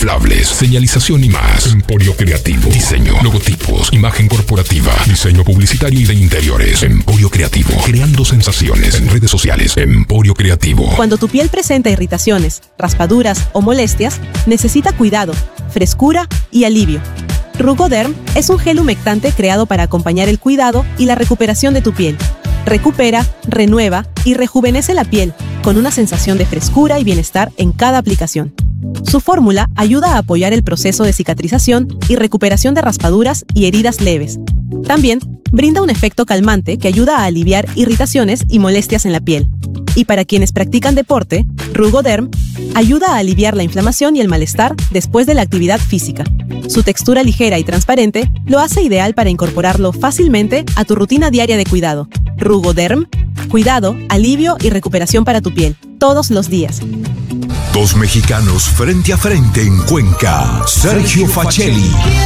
inflables, señalización y más. Emporio Creativo. Diseño, logotipos, imagen corporativa, diseño publicitario y de interiores. Emporio Creativo. Creando sensaciones en redes sociales. Emporio Creativo. Cuando tu piel presenta irritaciones, raspaduras o molestias, necesita cuidado, frescura y alivio. Rugoderm es un gel humectante creado para acompañar el cuidado y la recuperación de tu piel. Recupera, renueva y rejuvenece la piel con una sensación de frescura y bienestar en cada aplicación. Su fórmula ayuda a apoyar el proceso de cicatrización y recuperación de raspaduras y heridas leves. También brinda un efecto calmante que ayuda a aliviar irritaciones y molestias en la piel. Y para quienes practican deporte, Rugoderm ayuda a aliviar la inflamación y el malestar después de la actividad física. Su textura ligera y transparente lo hace ideal para incorporarlo fácilmente a tu rutina diaria de cuidado. Rugoderm, cuidado, alivio y recuperación para tu piel, todos los días. Dos mexicanos frente a frente en Cuenca. Sergio Facelli